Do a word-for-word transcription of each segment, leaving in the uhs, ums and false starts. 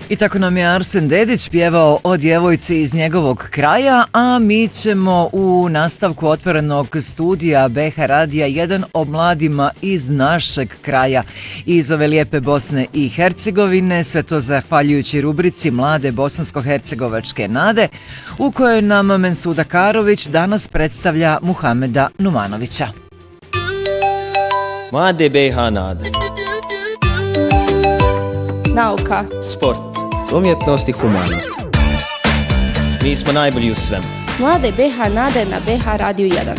I tako nam je Arsen Dedić pjevao o djevojci iz njegovog kraja, a mi ćemo u nastavku otvorenog studija B H Radija jedan o mladima iz našeg kraja, iz ove lijepe Bosne i Hercegovine, sve to zahvaljujući rubrici Mlade bosansko-hercegovačke nade, u kojoj nam Mensuda Karović danas predstavlja Muhameda Numanovića. Mlade B H nade. Nauka, sport, umjetnost i humanost. Mi smo najbolji u svemu. Mlade B H nade na B H Radiju jedan.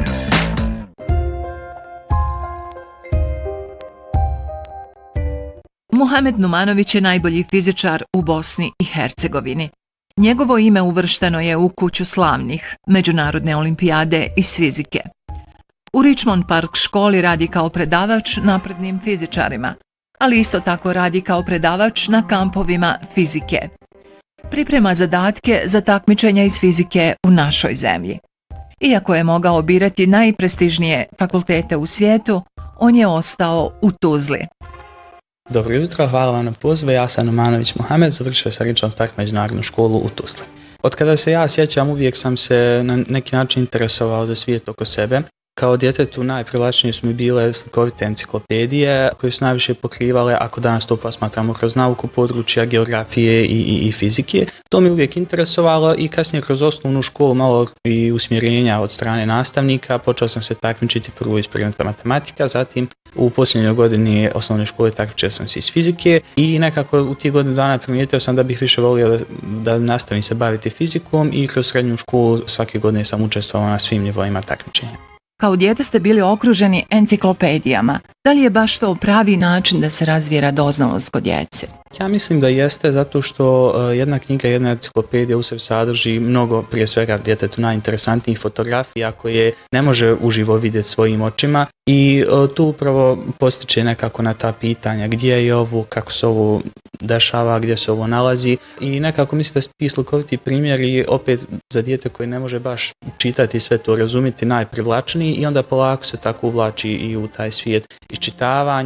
Muhamed Numanović je najbolji fizičar u Bosni i Hercegovini. Njegovo ime uvršteno je u kuću slavnih međunarodne olimpijade iz fizike. U Richmond Park školi radi kao predavač naprednim fizičarima, ali isto tako radi kao predavač na kampovima fizike. Priprema zadatke za takmičenja iz fizike u našoj zemlji. Iako je mogao birati najprestižnije fakultete u svijetu, on je ostao u Tuzli. Dobro jutro, hvala vam na pozivu. Ja sam Numanović Muhamed, završio sam Richmond Park međunarodnu školu u Tuzli. Od kada se ja sjećam, uvijek sam se na neki način interesovao za svijet oko sebe. Kao djetetu najprivlačnije su mi bile slikovite enciklopedije koje su najviše pokrivale, ako danas to posmatramo kroz nauku, područja geografije i, i, i fizike. To mi uvijek interesovalo i kasnije kroz osnovnu školu malo i usmjerenja od strane nastavnika. Počeo sam se takmičiti prvo iz predmeta matematika, zatim u posljednjoj godini osnovne škole takmičio sam se iz fizike i nekako u tih godinu dana primijetio sam da bih više volio da, da nastavim se baviti fizikom i kroz srednju školu svake godine sam učestvovao na svim nivoima takmičenja. Kao dijete ste bili okruženi enciklopedijama. Da li je baš to pravi način da se razvije radoznalost kod djece? Ja mislim da jeste, zato što uh, jedna knjiga, jedna enciklopedija u sebi sadrži mnogo, prije svega djetetu, najinteresantnijih fotografija koje ne može uživo vidjeti svojim očima i uh, tu upravo postiče nekako na ta pitanja gdje je ovo, kako se ovo dešava, gdje se ovo nalazi i nekako mislim da su ti slikoviti primjeri opet za dijete koje ne može baš čitati sve to, razumjeti, najprivlačniji i onda polako se tako uvlači i u taj svijet iščitavanja